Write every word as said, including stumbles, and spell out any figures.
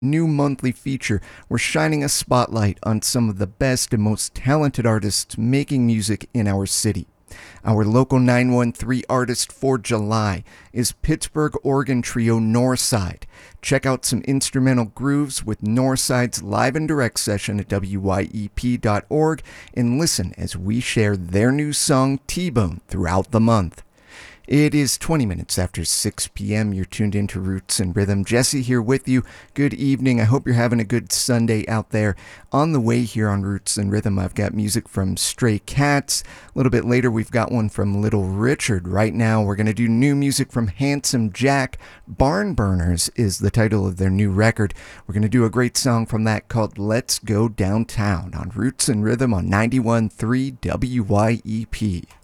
new monthly feature, we're shining a spotlight on some of the best and most talented artists making music in our city. Our local nine one three artist for July is Pittsburgh organ trio Northside. Check out some instrumental grooves with Northside's live and direct session at W Y E P dot org and listen as we share their new song T-Bone throughout the month. It is twenty minutes after six p.m. You're tuned into Roots and Rhythm. Jesse here with you. Good evening. I hope you're having a good Sunday out there. On the way here on Roots and Rhythm, I've got music from Stray Cats. A little bit later, we've got one from Little Richard. Right now, we're going to do new music from Handsome Jack. Barn Burners is the title of their new record. We're going to do a great song from that called Let's Go Downtown on Roots and Rhythm on ninety-one point three W Y E P.